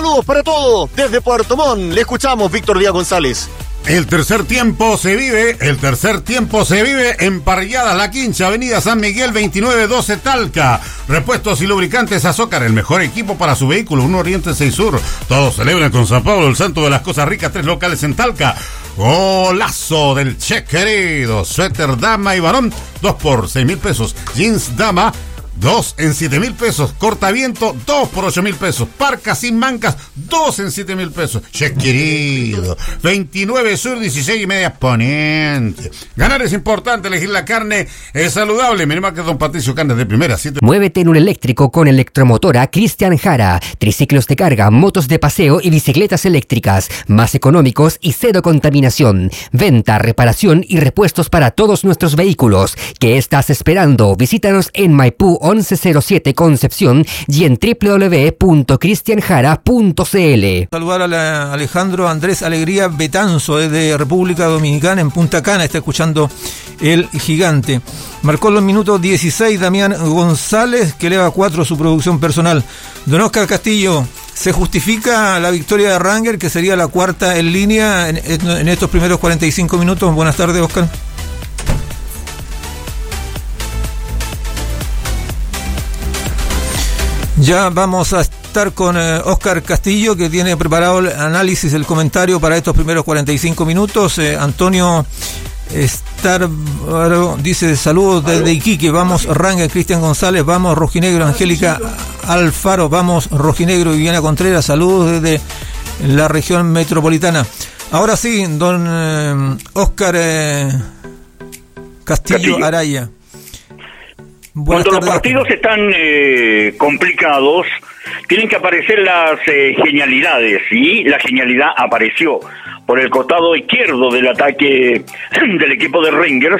Saludos para todos desde Puerto Montt. Le escuchamos, Víctor Díaz González. El tercer tiempo se vive en Parrilladas La Quincha, Avenida San Miguel 2912 Talca. Repuestos y lubricantes Azócar, el mejor equipo para su vehículo, 1 Oriente 6 Sur. Todos celebran con San Pablo, el santo de las cosas ricas, 3 locales en Talca. Golazo del Che querido, suéter dama y varón, 2 por 6,000 pesos. Jeans dama, 2 en 7,000 pesos. Cortaviento, 2 por 8,000 pesos. Parcas sin mancas, 2 en 7,000 pesos. Che querido, 29 Sur, 16 y media Poniente. Ganar es importante, elegir la carne es saludable. Mi marca es Don Patricio Carnes de Primera, 7. Muévete en un eléctrico con Electromotora Cristian Jara. Triciclos de carga, motos de paseo y bicicletas eléctricas. Más económicos y cero contaminación. Venta, reparación y repuestos para todos nuestros vehículos. ¿Qué estás esperando? Visítanos en Maipú 1107 Concepción y en www.cristianjara.cl. Saludar a Alejandro Andrés Alegría Betanzo desde República Dominicana, en Punta Cana, está escuchando El Gigante. Marcó los minutos 16 Damián González, que eleva 4 su producción personal. Don Oscar Castillo, ¿se justifica la victoria de Ranger, que sería la cuarta en línea en estos primeros 45 minutos? Buenas tardes, Oscar. Ya vamos a estar con Oscar Castillo, que tiene preparado el análisis, el comentario para estos primeros 45 minutos. Antonio Starvaro dice: saludos desde Iquique, vamos Ranger. Cristian González, vamos Rojinegro. Angélica Alfaro, vamos Rojinegro. Viviana Contreras, saludos desde la región metropolitana. Ahora sí, don Oscar Castillo Araya. Cuando los partidos están complicados, tienen que aparecer las genialidades, y la genialidad apareció por el costado izquierdo del ataque del equipo de Rangers.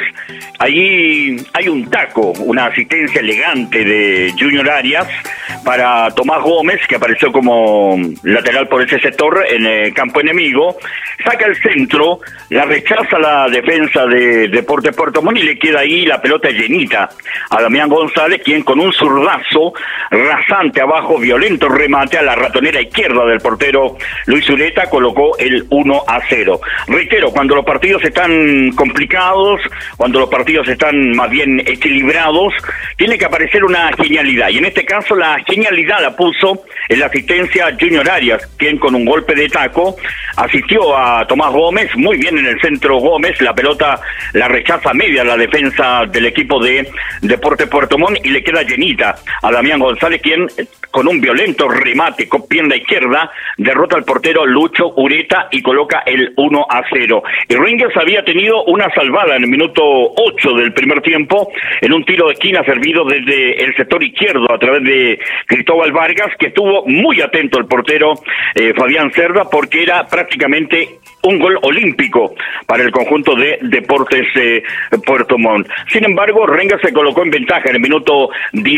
Allí hay un taco, una asistencia elegante de Junior Arias para Tomás Gómez, que apareció como lateral por ese sector en el campo enemigo. Saca el centro, la rechaza la defensa de Deportes Puerto Montt y le queda ahí la pelota llenita a Damián González, quien con un zurdazo rasante abajo, violento remate a la ratonera izquierda del portero Luis Ureta, colocó el 1-0. Reitero, cuando los partidos están complicados, cuando los partidos están más bien equilibrados, tiene que aparecer una genialidad, y en este caso la genialidad la puso en la asistencia Junior Arias, quien con un golpe de taco asistió a Tomás Gómez, muy bien en el centro Gómez, la pelota la rechaza media la defensa del equipo de Deportes Puerto Montt y le queda llenita a Damián González, quien con un violento remate con pierna izquierda derrota al portero Lucho Ureta y coloca el 1-0. Y Rangers había tenido una salvada en el minuto 8 del primer tiempo en un tiro de esquina servido desde el sector izquierdo a través de Cristóbal Vargas, que estuvo muy atento el portero Fabián Cerda, porque era prácticamente un gol olímpico para el conjunto de Deportes Puerto Montt. Sin embargo, Rangers se colocó en ventaja en el minuto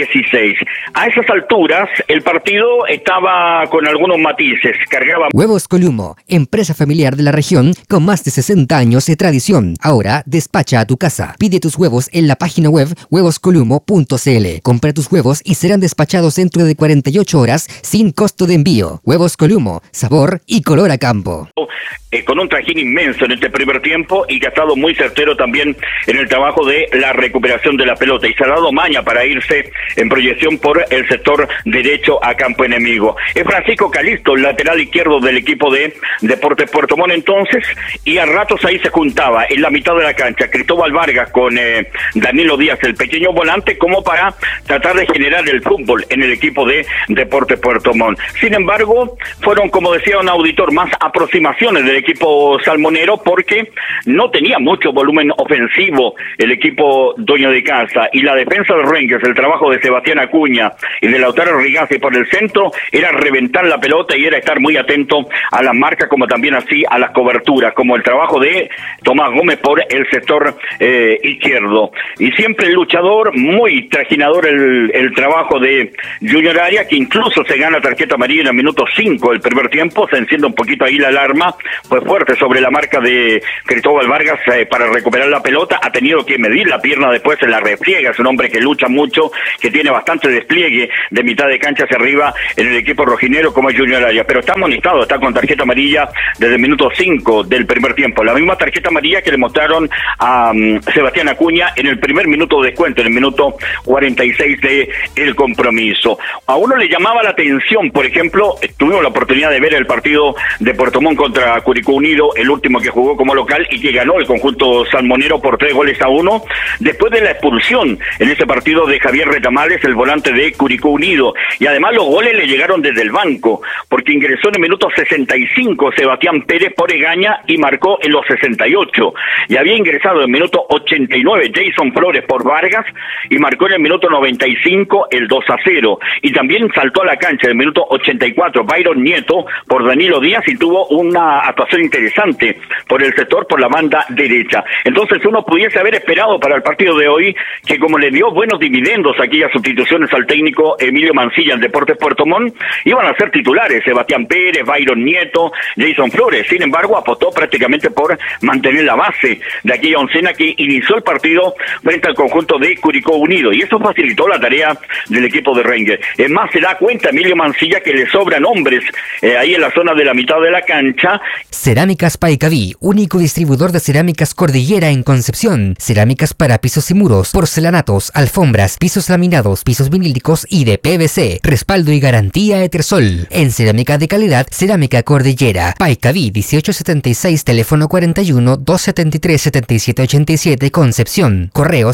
16. A esas alturas, el partido estaba con algunos matices. Cargaba Huevos Columo, empresa familiar de la región con más de 60 años de tradición. Ahora despacha a tu casa. Pide tus huevos en la página web huevoscolumo.cl. Compra tus huevos y serán despachados dentro de 48 horas sin costo de envío. Huevos Columo, sabor y color a campo. Con un trajín inmenso en este primer tiempo, y que ha estado muy certero también en el trabajo de la recuperación de la pelota, y se ha dado maña para irse en proyección por el sector derecho a campo enemigo. Es Francisco Calisto, el lateral izquierdo del equipo de Deportes Puerto Montt entonces, y a ratos ahí se juntaba en la mitad de la cancha Cristóbal Vargas con Danilo Díaz, el pequeño volante, como para tratar de generar el fútbol en el equipo de Deportes Puerto Montt. Sin embargo, fueron, como decía un auditor, más aproximaciones del equipo salmonero, porque no tenía mucho volumen ofensivo el equipo dueño de casa, y la defensa de Rangers, el trabajo de Sebastián Acuña y de Lautaro Rigazzi por el centro, era reventar la pelota y era estar muy atento a las marcas, como también así a las coberturas, como el trabajo de Tomás Gómez por el sector izquierdo. Y siempre el luchador, muy trajinador el trabajo de Junior Arias, que incluso se gana tarjeta amarilla en el minuto 5 del primer tiempo. Se enciende un poquito ahí la alarma, pues fuerte sobre la marca de Cristóbal Vargas para recuperar la pelota, ha tenido que medir la pierna después en la refriega, es un hombre que lucha mucho, que tiene bastante despliegue de mitad de cancha hacia arriba en el equipo rojinegro como es Junior Arias, pero está amonestado, está con tarjeta amarilla desde el minuto 5 del primer tiempo, la misma tarjeta amarilla que le mostraron a Sebastián Acuña en el primer minuto de descuento, en el minuto 46 de el compromiso. A uno le llamaba la atención, por ejemplo, tuvimos la oportunidad de ver el partido de Puerto Montt contra Curicó Unido, el último que jugó como local y que ganó el conjunto salmonero por 3-1, después de la expulsión en ese partido de Javier Retamales, el volante de Curicó Unido, y además los goles le llegaron desde el banco, porque ingresó en el minuto 65 Sebastián Pérez por Egaña y marcó en los 68, y había ingresado en el minuto 89 Jason Flores por Vargas y marcó en el minuto 95 el 2-0, y también saltó a la cancha en el minuto 84 Byron Nieto por Danilo Díaz y tuvo una actuación interesante por el sector, por la banda derecha. Entonces uno pudiese haber esperado para el partido de hoy que, como le dio buenos dividendos aquellas sustituciones al técnico Emilio Mancilla en Deportes Puerto Montt, iban a ser titulares Sebastián Pérez, Byron Nieto, Jason Flores. Sin embargo, apostó prácticamente por mantener la base de aquella oncena que inició el partido frente al conjunto de Curicó Unido, y eso facilitó la tarea del equipo de Rangers. Es más, se da cuenta Emilio Mancilla que le sobran hombres ahí en la zona de la mitad de la cancha. Cerámicas Paicaví, único distribuidor de cerámicas Cordillera en Concepción. Cerámicas para pisos y muros, porcelanatos, alfombras, pisos laminados, pisos vinílicos y de PVC. Respaldo y garantía Etersol. En cerámica de calidad, Cerámica Cordillera. Paicaví 1876, teléfono 41-273-7787, Concepción. Correo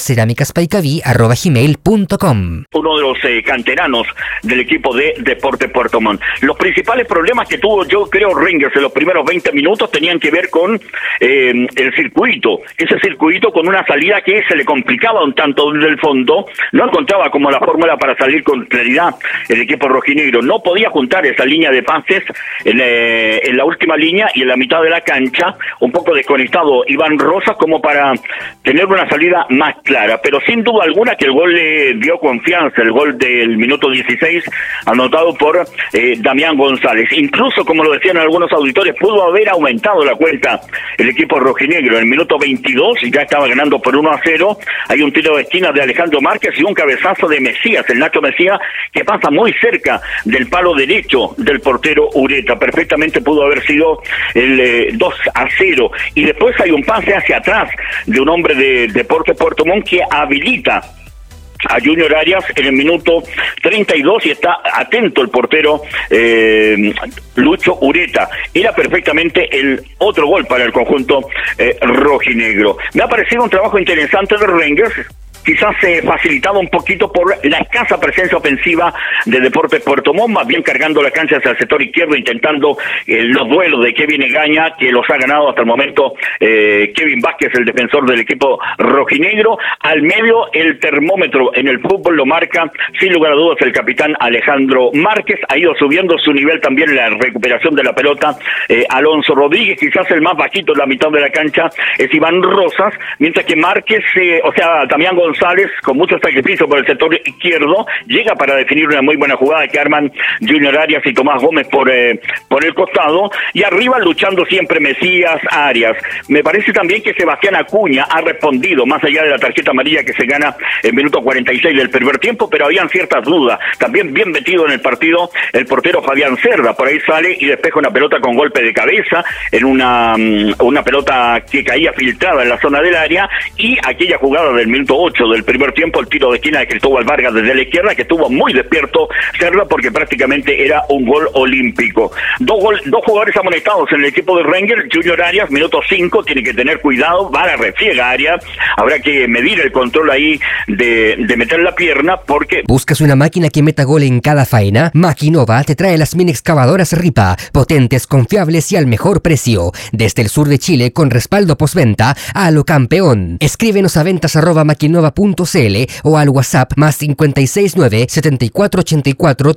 cerámicaspaicaví@gmail.com. Uno de los canteranos del equipo de Deportes Puerto Montt. Los principales problemas que tuvo, yo creo, Rangers en los primeros 20 minutos tenían que ver con el circuito. Ese circuito con una salida que se le complicaba un tanto desde el fondo, no encontraba como la fórmula para salir con claridad el equipo rojinegro. No podía juntar esa línea de pases en la última línea y en la mitad de la cancha, un poco desconectado Iván Rosas como para tener una salida más clara, pero sin duda alguna que el gol le dio confianza, el gol del minuto 16 anotado por Damián González. Incluso, como lo decían algunos auditores, pudo haber aumentado la cuenta el equipo rojinegro. En el minuto 22 ya estaba ganando por 1-0, hay un tiro de esquina de Alejandro Márquez y un cabezazo de Mesías, el Nacho Mesías, que pasa muy cerca del palo derecho del portero Ureta. Perfectamente pudo haber sido el 2-0, y después hay un pase hacia atrás de un hombre de Deportes Puerto Montt que habilita a Junior Arias en el minuto 32 y está atento el portero Lucho Ureta. Era perfectamente el otro gol para el conjunto rojinegro. Me ha parecido un trabajo interesante de Rangers, quizás facilitado un poquito por la escasa presencia ofensiva de Deportes Puerto Montt, más bien cargando la cancha hacia el sector izquierdo, intentando los duelos de Kevin Egaña, que los ha ganado hasta el momento Kevin Vázquez, el defensor del equipo rojinegro. Al medio, el termómetro en el fútbol lo marca, sin lugar a dudas, el capitán Alejandro Márquez. Ha ido subiendo su nivel también en la recuperación de la pelota Alonso Rodríguez. Quizás el más bajito en la mitad de la cancha es Iván Rosas, mientras que Márquez, Damián González, con mucho sacrificio por el sector izquierdo, llega para definir una muy buena jugada que arman Junior Arias y Tomás Gómez por el costado, y arriba luchando siempre Mesías, Arias. Me parece también que Sebastián Acuña ha respondido, más allá de la tarjeta amarilla que se gana en minuto 46 del primer tiempo, pero habían ciertas dudas. También bien metido en el partido el portero Fabián Cerda, por ahí sale y despeja una pelota con golpe de cabeza en una pelota que caía filtrada en la zona del área, y aquella jugada del minuto 8 del primer tiempo, el tiro de esquina de Cristóbal Vargas desde la izquierda, que estuvo muy despierto Cerda porque prácticamente era un gol olímpico. Dos jugadores amonestados en el equipo de Rangers. Junior Arias, minuto 5, tiene que tener cuidado, va a la refriega Arias, habrá que medir el control ahí de meter la pierna, porque... ¿Buscas una máquina que meta gol en cada faena? Maquinova te trae las mini excavadoras Ripa, potentes, confiables y al mejor precio. Desde el sur de Chile, con respaldo postventa a lo campeón. Escríbenos a ventas@maquinova.cl maquinova.cl o al WhatsApp más 569 7484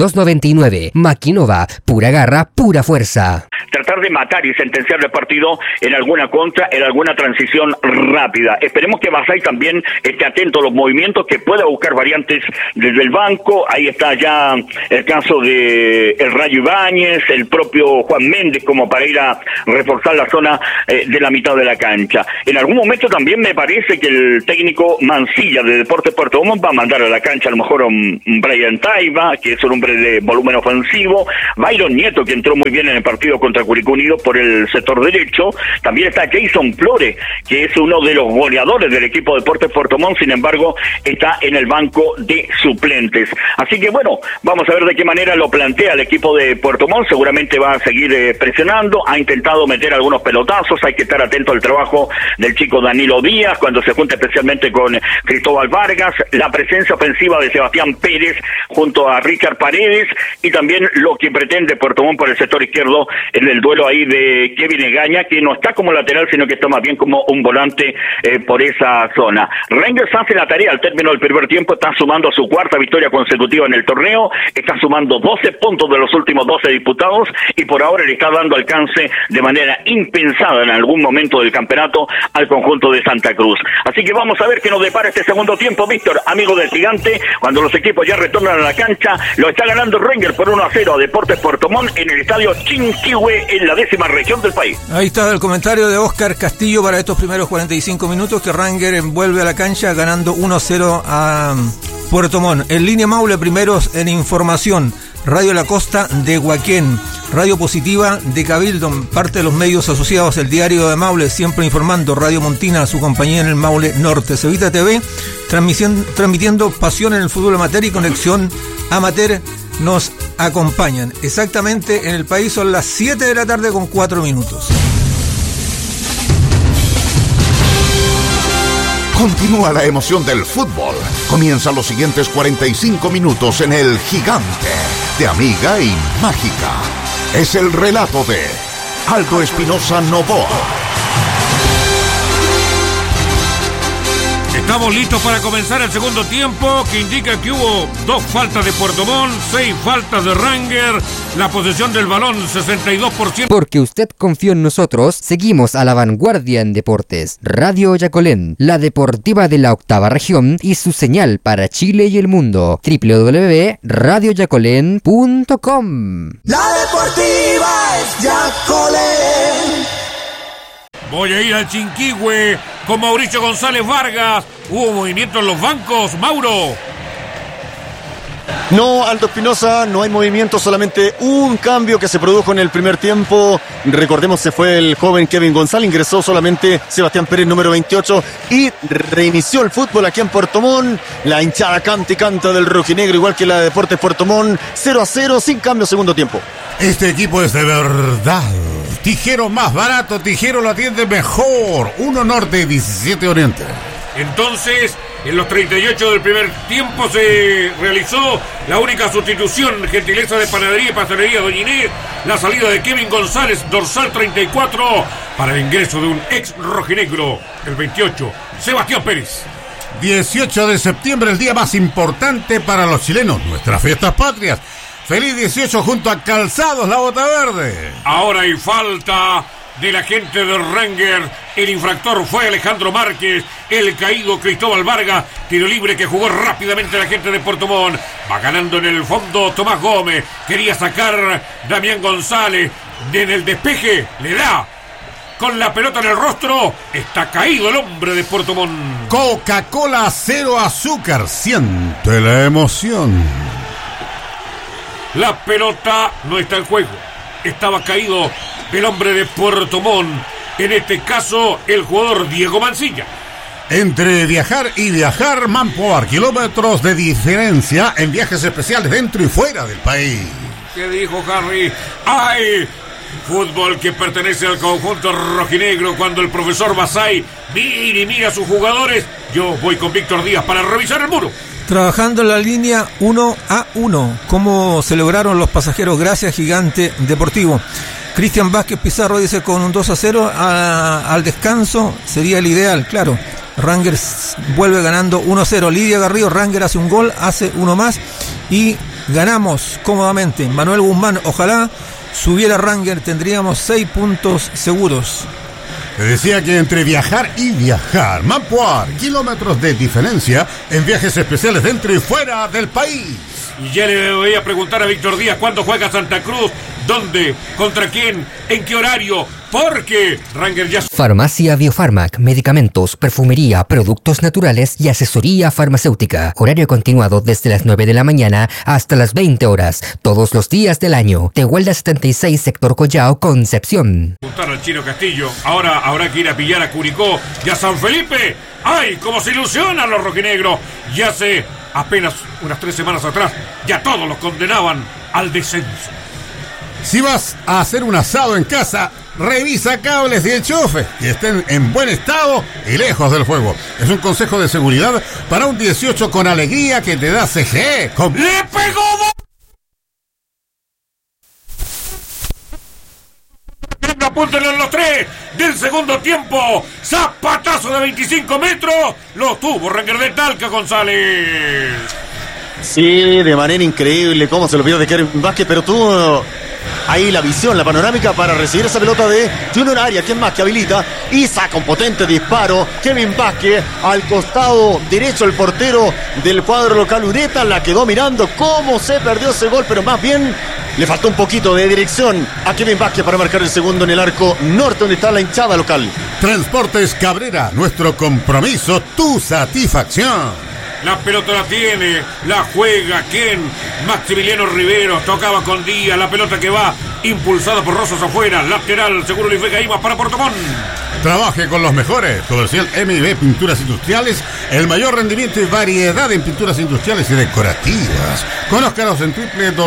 3299. Maquinova, pura garra, pura fuerza. Tratar de matar y sentenciar el partido en alguna contra, en alguna transición rápida. Esperemos que Basay también esté atento a los movimientos, que pueda buscar variantes desde el banco. Ahí está ya el caso de el Rayo Ibáñez, el propio Juan Méndez, como para ir a reforzar la zona de la mitad de la cancha. En algún momento también me parece que el técnico Mancilla de Deportes Puerto Montt va a mandar a la cancha a lo mejor a un Brian Taiba, que es un hombre de volumen ofensivo, Byron Nieto, que entró muy bien en el partido contra Curicó Unido por el sector derecho. También está Jason Flores, que es uno de los goleadores del equipo de Deportes Puerto Montt, sin embargo está en el banco de suplentes. Así que bueno, vamos a ver de qué manera lo plantea el equipo de Puerto Montt. Seguramente va a seguir presionando, ha intentado meter algunos pelotazos, hay que estar atento al trabajo del chico Danilo Díaz cuando se junta especialmente con Cristóbal Vargas, la presencia ofensiva de Sebastián Pérez junto a Richard Paredes, y también lo que pretende Puerto Montt por el sector izquierdo en el duelo ahí de Kevin Egaña, que no está como lateral, sino que está más bien como un volante por esa zona. Rangers hace la tarea al término del primer tiempo, está sumando su cuarta victoria consecutiva en el torneo, está sumando 12 puntos de los últimos 12 disputados, y por ahora le está dando alcance de manera impensada en algún momento del campeonato al conjunto de Santa Cruz. Así que vamos a ver qué nos depara este segundo tiempo, Víctor, amigo del Gigante, cuando los equipos ya retornan a la cancha. Lo está ganando Rangers por 1-0 a Deportes Puerto Montt en el estadio Chinquihue, en la 10ª región del país. Ahí está el comentario de Óscar Castillo para estos primeros 45 minutos, que Rangers vuelve a la cancha ganando 1-0 a Puerto Montt. En línea Maule, primeros en información. Radio La Costa de Huaquén, Radio Positiva de Cabildo, parte de los medios asociados, el Diario de Maule, siempre informando, Radio Montina, su compañía en el Maule Norte, Cevita TV, transmitiendo pasión en el fútbol amateur y conexión amateur, nos acompañan. Exactamente en el país son las 7 de la tarde con 4 minutos. Continúa la emoción del fútbol. Comienzan los siguientes 45 minutos en El Gigante, de Amiga y Mágica. Es el relato de Aldo Espinosa Novoa. Estamos listos para comenzar el segundo tiempo, que indica que hubo 2 faltas de Puerto Montt, 6 faltas de Rangers, la posesión del balón 62%. Porque usted confió en nosotros, seguimos a la vanguardia en deportes. Radio Yacolén, la deportiva de la 8ª región y su señal para Chile y el mundo. www.radioyacolén.com. La deportiva es Yacolén. Voy a ir al Chinquihue con Mauricio González Vargas. ¿Hubo movimiento en los bancos, Mauro? No, Aldo Espinosa, no hay movimiento, solamente un cambio que se produjo en el primer tiempo. Recordemos, se fue el joven Kevin González, ingresó solamente Sebastián Pérez, número 28, y reinició el fútbol aquí en Puerto Montt. La hinchada canta y canta del rojinegro, igual que la de Deportes Puerto Montt. 0-0, sin cambio, segundo tiempo. Este equipo es de verdad. Tijero más barato, Tijero lo atiende mejor. 1 Norte, 17 Oriente. Entonces, en los 38 del primer tiempo se realizó la única sustitución, gentileza de Panadería y Pastelería Doña Inés, la salida de Kevin González, dorsal 34, para el ingreso de un ex rojinegro, el 28, Sebastián Pérez. 18 de septiembre, el día más importante para los chilenos, nuestras fiestas patrias. Feliz 18 junto a Calzados, la Bota Verde. Ahora hay falta de la gente de Rangers. El infractor fue Alejandro Márquez, el caído Cristóbal Vargas. Tiro libre que jugó rápidamente la gente de Puerto Montt. Va ganando en el fondo Tomás Gómez. Quería sacar Damián González. En el despeje le da con la pelota en el rostro. Está caído el hombre de Puerto Montt. Coca-Cola cero azúcar. Siente la emoción. La pelota no está en juego. Estaba caído el hombre de Puerto Montt. En este caso, el jugador Diego Mancilla. Entre viajar y viajar, Mampoar, kilómetros de diferencia en viajes especiales dentro y fuera del país. ¿Qué dijo Harry? ¡Ay! Fútbol que pertenece al conjunto rojinegro. Cuando el profesor Basay mira a sus jugadores, yo voy con Víctor Díaz para revisar el muro. Trabajando en la línea 1-1, ¿cómo se lograron los pasajeros? Gracias, Gigante Deportivo. Cristian Vázquez Pizarro dice con un 2-0 al descanso sería el ideal, claro. Rangers vuelve ganando 1-0. Lidia Garrido, Ranger hace un gol, hace uno más y ganamos cómodamente. Manuel Guzmán, ojalá subiera Ranger, tendríamos 6 puntos seguros. Te decía que entre viajar y viajar, Mampuar, kilómetros de diferencia en viajes especiales dentro y fuera del país. Y ya le voy a preguntar a Víctor Díaz cuándo juega Santa Cruz, dónde, contra quién, en qué horario, porque Ranger ya... Farmacia Biofarmac, medicamentos, perfumería, productos naturales y asesoría farmacéutica. Horario continuado desde las 9 de la mañana hasta las 20 horas, todos los días del año. Tehuelda 76, sector Collao, Concepción. Preguntar al Chino Castillo, ahora habrá que ir a pillar a Curicó y a San Felipe. ¡Ay, cómo se ilusionan los rojinegros! Ya sé, apenas unas 3 semanas atrás, ya todos los condenaban al descenso. Si vas a hacer un asado en casa, revisa cables y enchufes que estén en buen estado y lejos del fuego. Es un consejo de seguridad para un 18 con alegría que te da CGE. ¡Le pegó! Apúntenlo en los 3 del segundo tiempo. Zapatazo de 25 metros. Lo tuvo Ranger de Talca, González. Sí, de manera increíble cómo se lo pidió de Kevin Vázquez, pero tuvo ahí la visión, la panorámica para recibir esa pelota de Junior Arias, quien más que habilita y saca un potente disparo. Kevin Vázquez al costado derecho, el portero del cuadro local Ureta la quedó mirando cómo se perdió ese gol, pero más bien le faltó un poquito de dirección a Kevin Vázquez para marcar el segundo en el arco norte, donde está la hinchada local. Transportes Cabrera, nuestro compromiso, tu satisfacción. La pelota la tiene, la juega, ¿quién? Maximiliano Rivero, tocaba con Díaz, la pelota que va impulsada por Rosas afuera, lateral, seguro Luis Vega Imas para Porto Montt. Trabaje con los mejores, Comercial MIB Pinturas Industriales, el mayor rendimiento y variedad en pinturas industriales y decorativas. Conózcanos en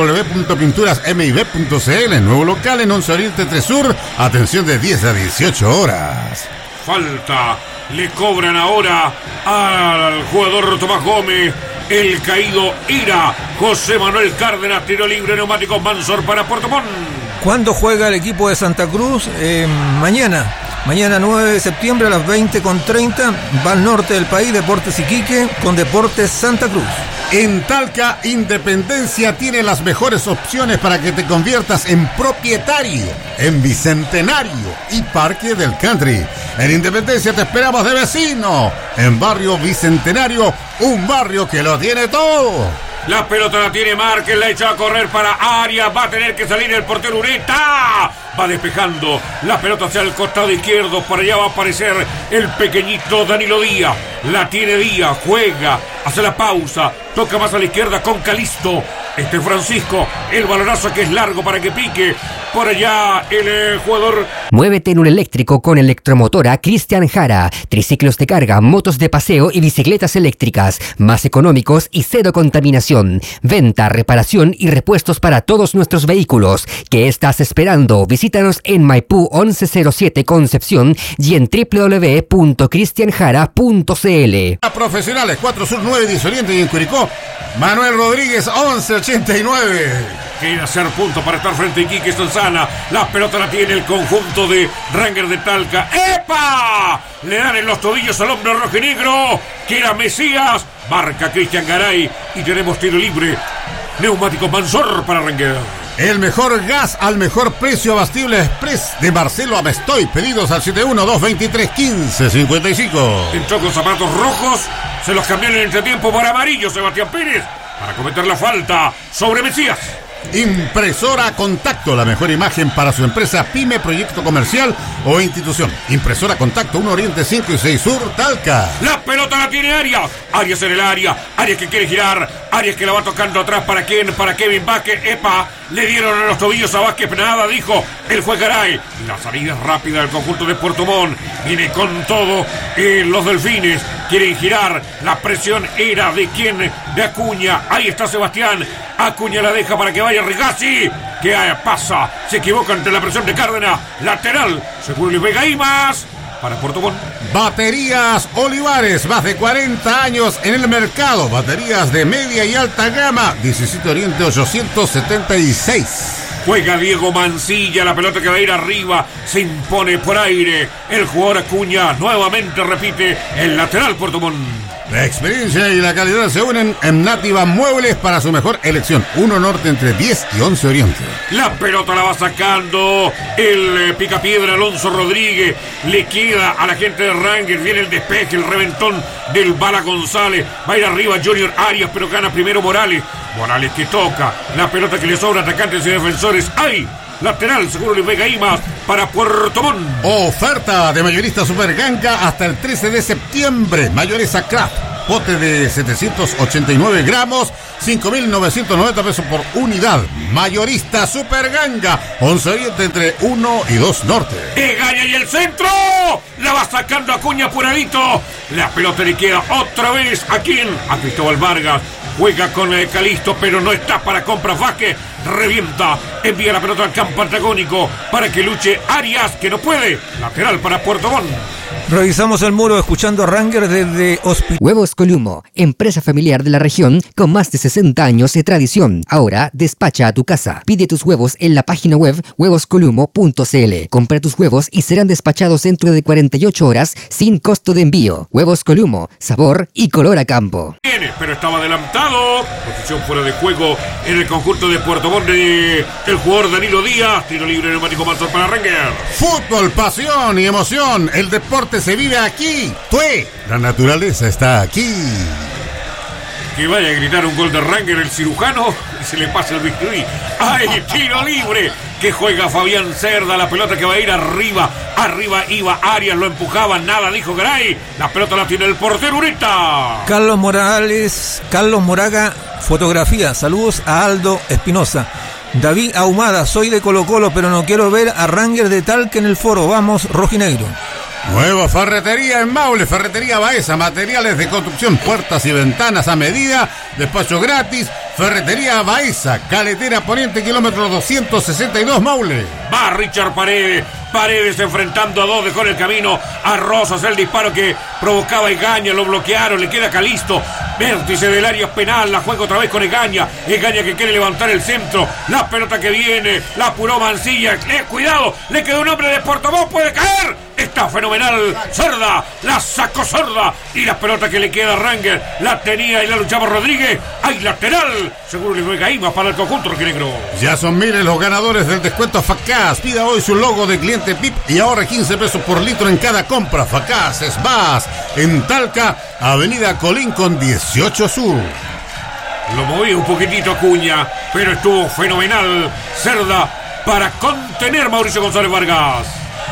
www.pinturasmib.cl, nuevo local en 11 Oriente 3 Sur, atención de 10 a 18 horas. Falta, le cobran ahora al jugador Tomás Gómez, el caído Ira, José Manuel Cárdenas, tiro libre, Neumáticos Mansor para Porto Montt. ¿Cuándo juega el equipo de Santa Cruz? Mañana 9 de septiembre a las 20:30, va al norte del país, Deportes Iquique con Deportes Santa Cruz. En Talca, Independencia tiene las mejores opciones para que te conviertas en propietario en Bicentenario y Parque del Country. En Independencia te esperamos de vecino. En Barrio Bicentenario, un barrio que lo tiene todo. La pelota la tiene Márquez, la echa a correr para Arias, va a tener que salir el portero Ureta. Va despejando la pelota hacia el costado izquierdo, por allá va a aparecer el pequeñito Danilo Díaz. La tiene Díaz, juega, hace la pausa, toca más a la izquierda con Calisto. Francisco, el balonazo que es largo para que pique. Por allá el jugador. Muévete en un eléctrico con Electromotora Cristian Jara. Triciclos de carga, motos de paseo y bicicletas eléctricas. Más económicos y cero contaminación. Venta, reparación y repuestos para todos nuestros vehículos. ¿Qué estás esperando? Visítanos en Maipú 1107 Concepción y en www.cristianjara.cl. Profesionales 4 Sur 9 10 Oriente y en Curicó Manuel Rodríguez 1189. Quiere hacer punto para estar frente a Iquique Sanzana. La pelota la tiene el conjunto de Ranger de Talca. ¡Epa! Le dan en los tobillos al hombre rojinegro, que era Mesías. Marca Cristian Garay y tenemos tiro libre. Neumáticos Mansor para Ranger. El mejor gas al mejor precio, Abastible Express de Marcelo Amestoy. Pedidos al 71-223-1555. Entró con zapatos rojos, se los cambió en el entretiempo por amarillo Sebastián Pérez para cometer la falta sobre Mesías. Impresora Contacto, la mejor imagen para su empresa, pyme, proyecto comercial o institución. Impresora Contacto, 1 Oriente 5 y 6 Sur, Talca. La pelota la tiene Arias. Arias en el área. Arias que quiere girar. Arias que la va tocando atrás. ¿Para quién? Para Kevin Vázquez. ¡Epa! Le dieron en los tobillos a Vázquez. Nada, dijo el juez Garay. La salida rápida del conjunto de Porto Montt. Viene con todo. Los delfines quieren girar. La presión era de quién? De Acuña. Ahí está Sebastián. Acuña la deja para que vaya Rigazzi. ¿Qué pasa? Se equivoca ante la presión de Cárdenas. Lateral. Seguro le pega ahí más. Para Porto Montt. Baterías Olivares, más de 40 años en el mercado. Baterías de media y alta gama. 17 Oriente 876. Juega Diego Mancilla, la pelota que va a ir arriba, se impone por aire. El jugador Acuña nuevamente repite el lateral Puerto Montt. La experiencia y la calidad se unen en Nativa Muebles para su mejor elección. 1 Norte entre 10 y 11 Oriente. La pelota la va sacando el picapiedra Alonso Rodríguez. Le queda a la gente de Rangers. Viene el despeje, el reventón del Bala González. Va a ir arriba Junior Arias, pero gana primero Morales. Morales que toca la pelota que le sobra a atacantes y defensores. ¡Ay! Lateral, seguro Luis Vega Imas para Puerto Montt. Oferta de Mayorista Superganga hasta el 13 de septiembre. Mayonesa Kraft, pote de 789 gramos, 5.990 pesos por unidad. Mayorista Superganga, 11 Oriente entre 1 y 2 Norte. Egaña y el centro. La va sacando Acuña apuradito. La pelota le queda otra vez. ¿A quién? A Cristóbal Vargas. Juega con el Calisto, pero no está para compras. Vázquez revienta, envía la pelota al campo antagónico para que luche Arias, que no puede. Lateral para Puerto Montt. Revisamos el muro escuchando a Rangers desde Hospital. Huevos Columo, empresa familiar de la región con más de 60 años de tradición. Ahora despacha a tu casa. Pide tus huevos en la página web huevoscolumo.cl. Compra tus huevos y serán despachados dentro de 48 horas sin costo de envío. Huevos Columo, sabor y color a campo. Viene, pero estaba adelantado. Posición fuera de juego en el conjunto de Puerto Montt el jugador Danilo Díaz. Tiro libre neumático Mansor para Rangers. Fútbol, pasión y emoción. El deporte se vive aquí. ¡Tue! La naturaleza está aquí. Que vaya a gritar un gol de Rangers el cirujano y se le pasa el bisturí. ¡Ay, tiro libre! Que juega Fabián Cerda, la pelota que va a ir arriba. Arriba iba Arias, lo empujaba, nada, dijo Garay. La pelota la tiene el portero Ureta. Carlos Moraga, fotografía. Saludos a Aldo Espinosa. David Ahumada, soy de Colo Colo, pero no quiero ver a Rangers de Talca en el foro. Vamos, rojinegro. Nueva ferretería en Maule, Ferretería Baeza, materiales de construcción, puertas y ventanas a medida, despacho gratis. Ferretería Baeza, Caletera Poniente, kilómetro 262 Maule. Va Richard Paredes enfrentando a dos, dejó en el camino a Rosas, el disparo que provocaba Egaña, lo bloquearon, le queda Calisto, vértice del área penal, la juega otra vez con Egaña que quiere levantar el centro, la pelota que viene, la apuró Mancilla, cuidado, le quedó un hombre de Puerto Montt, puede caer, está fenomenal, Cerda, la sacó Cerda, y la pelota que le queda a Rangers, la tenía y la luchaba Rodríguez, hay lateral, seguro le juega Imas para el conjunto rojinegro. Ya son miles los ganadores del descuento Facaz, pida hoy su logo de cliente PIP y ahorra 15 pesos por litro en cada compra. Facaz es más, en Talca, Avenida Colín con 18 Sur. Lo movió un poquitito Acuña, pero estuvo fenomenal Cerda para contener Mauricio González Vargas.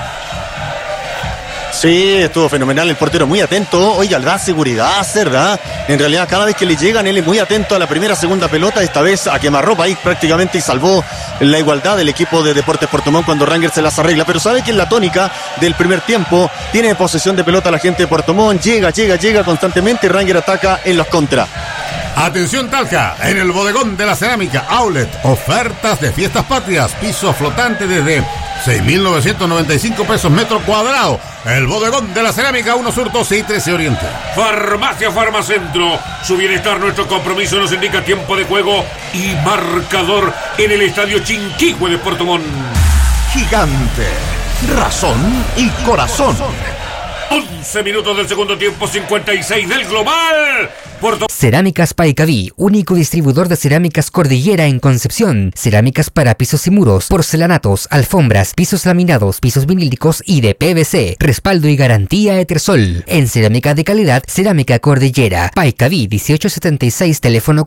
Sí, estuvo fenomenal el portero, muy atento. Oiga, le da seguridad a Cerda. En realidad, cada vez que le llegan, él es muy atento a la primera, segunda pelota. Esta vez a quemarropa ahí prácticamente y salvó la igualdad del equipo de Deportes Puerto Montt cuando Rangers se las arregla. Pero sabe que en la tónica del primer tiempo tiene posesión de pelota la gente de Puerto Montt. Llega constantemente y Rangers ataca en los contras. Atención Talca, en el bodegón de la cerámica Outlet, ofertas de fiestas patrias, piso flotante desde 6.995 pesos metro cuadrado. El bodegón de la cerámica, 1 Sur 12 y 13 Oriente. Farmacia Farmacentro, su bienestar, nuestro compromiso, nos indica tiempo de juego y marcador en el estadio Chinquihue de Puerto Montt. Gigante, razón y corazón. 11 minutos del segundo tiempo, 56 del global. Cerámicas Paicaví, único distribuidor de cerámicas Cordillera en Concepción. Cerámicas para pisos y muros, porcelanatos, alfombras, pisos laminados, pisos vinílicos y de PVC. Respaldo y garantía Etersol. En cerámica de calidad, Cerámica Cordillera. Paicaví 1876, teléfono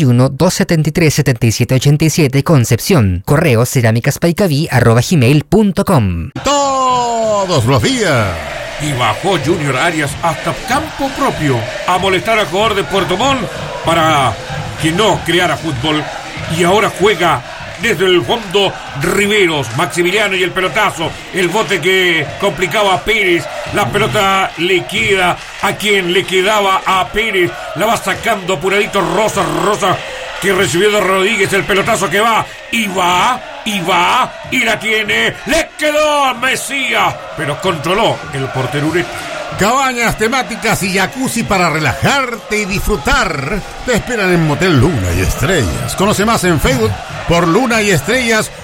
41-273-7787, Concepción. Correo cerámicaspaicaví@gmail.com. Todos los días. Y bajó Junior Arias hasta campo propio a molestar al jugador de Puerto Montt para que no creara fútbol. Y ahora juega desde el fondo Riveros, Maximiliano y el pelotazo. El bote que complicaba a Pérez. La pelota le queda a quien le quedaba a Pérez. La va sacando apuradito Rosa que recibió de Rodríguez, el pelotazo que va y la tiene, le quedó a Mesías, pero controló el portero Ureta. Cabañas temáticas y jacuzzi para relajarte y disfrutar te esperan en Motel Luna y Estrellas. Conoce más en Facebook por Luna y Estrellas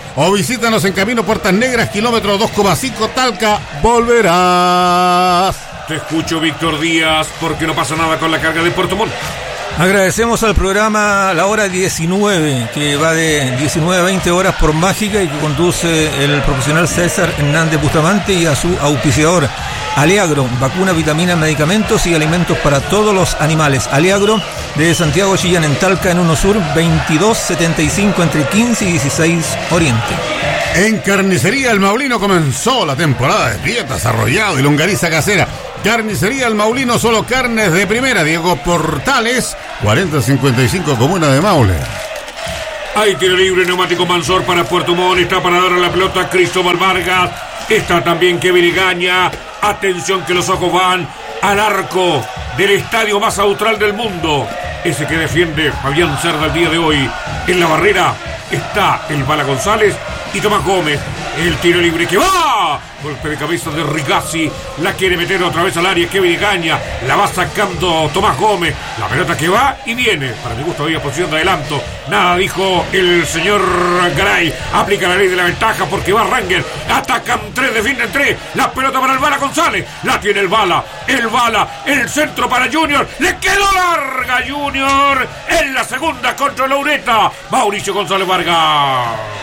o visítanos en Camino Puertas Negras, kilómetro 2,5 Talca. Volverás. Te escucho, Víctor Díaz, porque no pasa nada con la carga de Puerto Montt. Agradecemos al programa La Hora 19, que va de 19 a 20 horas por Mágica y que conduce el profesional César Hernández Bustamante, y a su auspiciador Aleagro, vacuna, vitaminas, medicamentos y alimentos para todos los animales. Aleagro, de Santiago Chillán en Talca, en 1 Sur, 2275 entre 15 y 16 Oriente. En Carnicería El Maulino comenzó la temporada de prietas, arrollado y longaniza casera. Carnicería El Maulino, solo carnes de primera. Diego Portales, 4055, Comuna de Maule. Hay tiro libre, neumático Mansor para Puerto Montt. Está para darle la pelota a Cristóbal Vargas. Está también Kevin Igaña. Atención que los ojos van al arco del estadio más austral del mundo. Ese que defiende Fabián Cerda el día de hoy. En la barrera está el Bala González y Tomás Gómez. El tiro libre que va. Golpe de cabeza de Rigazzi. La quiere meter otra vez al área Kevin Igaña. La va sacando Tomás Gómez. La pelota que va y viene. Para mi gusto había posición de adelanto. Nada dijo el señor Garay. Aplica la ley de la ventaja porque va Ranger. Atacan 3, defienden 3. La pelota para el Bala González. La tiene el Bala. El centro para Junior. Le quedó larga Junior. En la segunda contra Laureta. Mauricio González Vargas.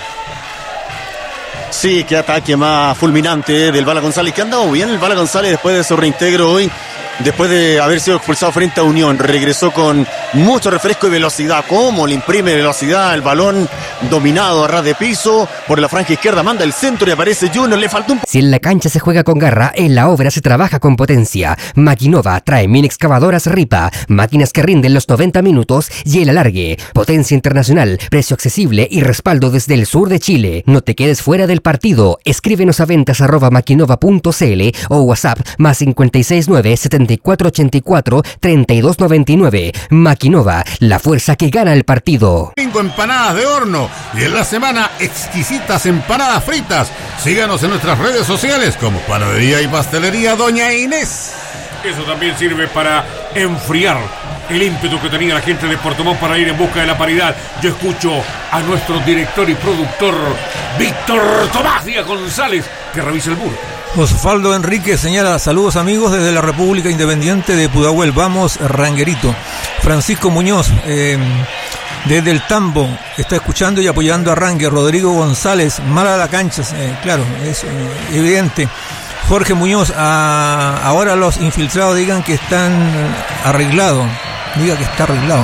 Sí, qué ataque más fulminante del Bala González, que ha andado bien el Bala González después de su reintegro hoy, después de haber sido expulsado frente a Unión. Regresó con mucho refresco y velocidad. ¿Cómo le imprime velocidad el balón dominado a ras de piso? Por la franja izquierda manda el centro y aparece Junior. Le faltó un... Si en la cancha se juega con garra, en la obra se trabaja con potencia. Maquinova trae mini excavadoras Ripa, máquinas que rinden los 90 minutos y el alargue. Potencia internacional, precio accesible y respaldo desde el sur de Chile. No te quedes fuera del partido. Escríbenos a ventas@maquinova.cl o WhatsApp más 569 7484 3299. Maquinova, la fuerza que gana el partido. Domingo, empanadas de horno, y en la semana exquisitas empanadas fritas. Síganos en nuestras redes sociales como Panadería y Pastelería Doña Inés. Eso también sirve para enfriar el ímpetu que tenía la gente de Puerto Montt para ir en busca de la paridad. Yo escucho a nuestro director y productor Víctor Tomás Díaz González, que revisa el muro. Osvaldo Enrique señala: saludos amigos desde la República Independiente de Pudahuel, vamos Ranguerito. Francisco Muñoz desde el Tambo está escuchando y apoyando a Ranger. Rodrigo González, mala la cancha, claro, es evidente. Jorge Muñoz, ahora los infiltrados digan que están arreglados. Diga que está arreglado.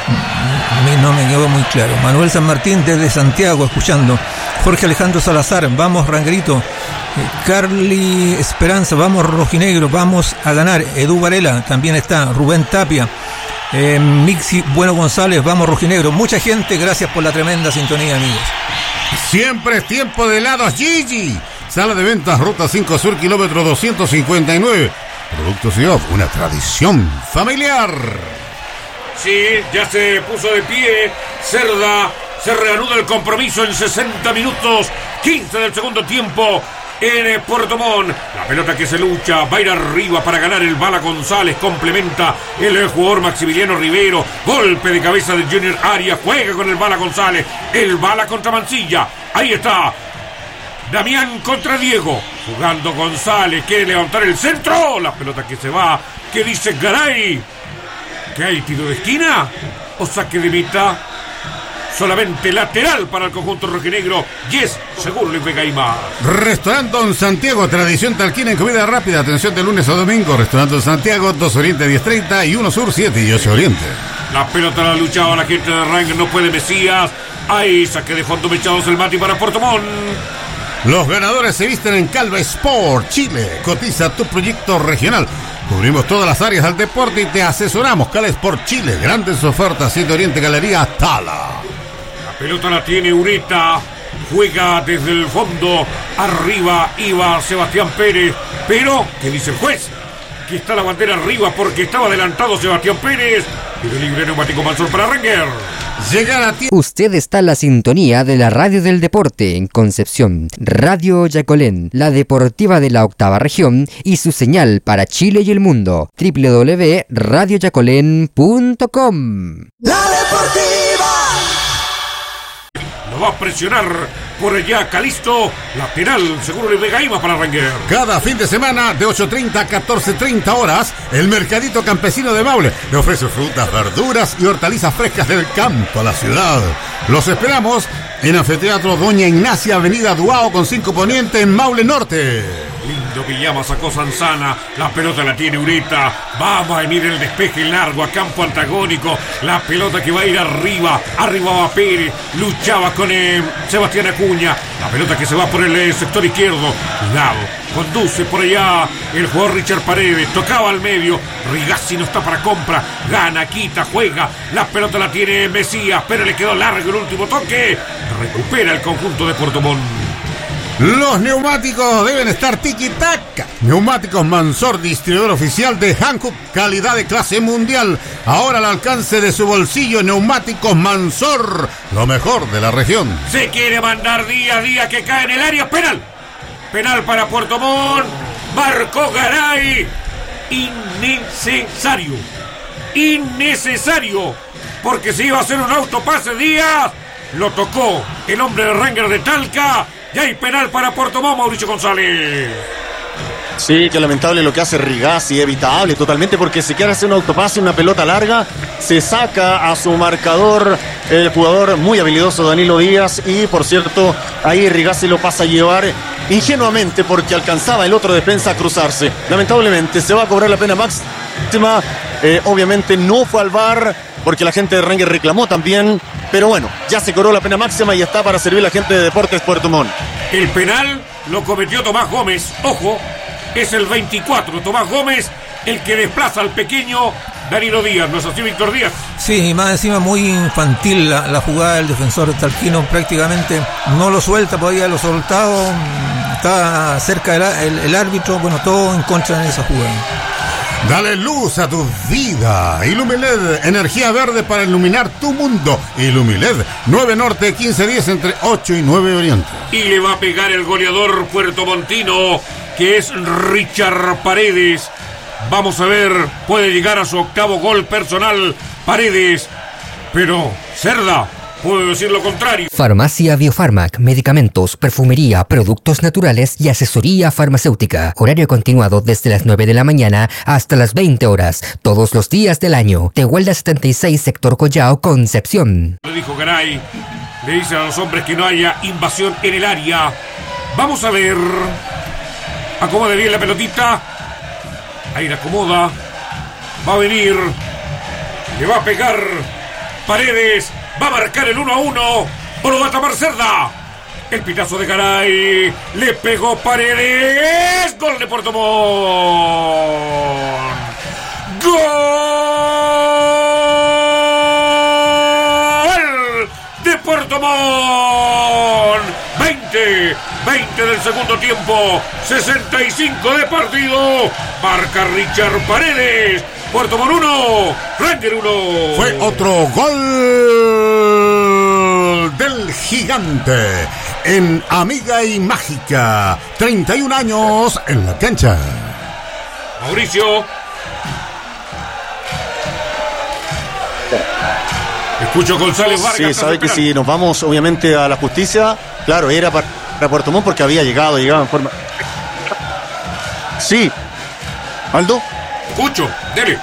No me quedó muy claro. Manuel San Martín desde Santiago escuchando. Jorge Alejandro Salazar, vamos Rangerito. Carly Esperanza, vamos Rojinegro, vamos a ganar. Edu Varela también está. Rubén Tapia, Mixi Bueno González, vamos Rojinegro. Mucha gente, gracias por la tremenda sintonía, amigos. Siempre es tiempo de helados Gigi. Sala de ventas, Ruta 5 Sur, kilómetro 259. Productos y off, una tradición familiar. Sí, ya se puso de pie Cerda. Se reanuda el compromiso en 60 minutos 15 del segundo tiempo en Puerto Montt. La pelota que se lucha, va a ir arriba para ganar el Bala González. Complementa el jugador Maximiliano Rivero. Golpe de cabeza de Junior Arias. Juega con el Bala González. El Bala contra Mancilla. Ahí está Damián contra Diego. Jugando González. Quiere levantar el centro. La pelota que se va. ¿Qué dice Garay? ¿Qué hay? ¿Tiro de esquina? ¿O saque de mitad? Solamente lateral para el conjunto rojinegro. Yes, seguro le pega y más. Restaurante Don Santiago, tradición talquina en comida rápida. Atención de lunes a domingo. Restaurante Don Santiago, 2 Oriente 10:30 y 1 Sur 7 y 8 Oriente. La pelota la ha luchado la gente de Ranger. No puede Mesías. Ahí saque de fondo mechados el Mati para Puerto Montt. Los ganadores se visten en Calva Sport Chile. Cotiza tu proyecto regional. Cubrimos todas las áreas del deporte y te asesoramos. Calva Sport Chile. Grandes ofertas. 7 Oriente Galería Tala. La pelota la tiene Ureta. Juega desde el fondo. Arriba iba Sebastián Pérez. Pero, ¿qué dice el juez? Que está la bandera arriba porque estaba adelantado Sebastián Pérez. Y el libre neumático Mansor para Ranger. Usted está en la sintonía de la radio del deporte en Concepción, Radio Yacolén, la deportiva de la octava región y su señal para Chile y el mundo, www.radioyacolén.com. La deportiva. Lo va a presionar por allá Calisto, lateral, seguro de Vegaima para Ranger. Cada fin de semana de 8:30 a 14:30 horas, el Mercadito Campesino de Maule le ofrece frutas, verduras y hortalizas frescas del campo a la ciudad. Los esperamos en Anfiteatro Doña Ignacia, Avenida Duao con 5 Poniente en Maule Norte. Lindo pijama sacó Sanzana, la pelota la tiene Ureta, va a venir el despeje largo a campo antagónico, la pelota que va a ir arriba va Pérez, luchaba con Sebastián Acuña, la pelota que se va por el sector izquierdo, cuidado, conduce por allá el jugador Richard Paredes, tocaba al medio, Rigazzi no está para compra, gana, quita, juega, la pelota la tiene Mesías, pero le quedó largo el último toque, recupera el conjunto de Puerto Montt. Los neumáticos deben estar tiki-taka. Neumáticos Mansor, distribuidor oficial de Hankook, calidad de clase mundial. Ahora al alcance de su bolsillo, neumáticos Mansor, lo mejor de la región. Se quiere mandar día a día que cae en el área, penal. Penal para Puerto Montt, marcó Garay. Innecesario, porque se iba a hacer un autopase Díaz, lo tocó el hombre de Ranger de Talca. Y hay penal para Puerto Montt, Mauricio González. Sí, que lamentable lo que hace Rigazzi, evitable totalmente, porque si quiere hacer un autopase, una pelota larga, se saca a su marcador el jugador muy habilidoso Danilo Díaz, y por cierto, ahí Rigazzi lo pasa a llevar ingenuamente porque alcanzaba el otro defensa a cruzarse. Lamentablemente se va a cobrar la pena máxima, obviamente no fue al VAR, porque la gente de Ranger reclamó también, pero bueno, ya se cobró la pena máxima y está para servir la gente de Deportes Puerto Montt. El penal lo cometió Tomás Gómez, ojo, es el 24, Tomás Gómez, el que desplaza al pequeño Danilo Díaz, ¿no es así, Víctor Díaz? Sí, y más encima muy infantil la jugada del defensor talquino, prácticamente no lo suelta, podía haberlo soltado, está cerca el árbitro, bueno, todo en contra de esa jugada. Dale luz a tu vida. Ilumiled, energía verde para iluminar tu mundo. Ilumiled, 9 Norte, 1510 entre 8 y 9 Oriente. Y le va a pegar el goleador puertomontino, que es Richard Paredes. Vamos a ver, puede llegar a su 8º gol personal Paredes, pero Cerda puede decir lo contrario. Farmacia Biofarmac, medicamentos, perfumería, productos naturales y asesoría farmacéutica. Horario continuado desde las 9 de la mañana hasta las 20 horas, todos los días del año. Tehuelda 76, sector Collao, Concepción. Le dijo Garay, le dice a los hombres que no haya invasión en el área. Vamos a ver. Acomoda bien la pelotita. Ahí la acomoda. Va a venir. Le va a pegar Paredes. Va a marcar el 1-1. O lo va a tapar Cerda. El pitazo de Garay. Le pegó Paredes. Gol de Puerto Montt. Gol de Puerto Montt. 20 del segundo tiempo. 65 de partido. Marca Richard Paredes. Puerto Montt 1, Ranger 1. Fue otro gol del gigante en Amiga y Mágica. 31 años en la cancha. Mauricio. Escucho González Vargas. Sí, sabe que si nos vamos obviamente a la justicia, claro, era para Puerto Montt porque había llegado en forma... Sí. ¿Aldo? Escucho, dele.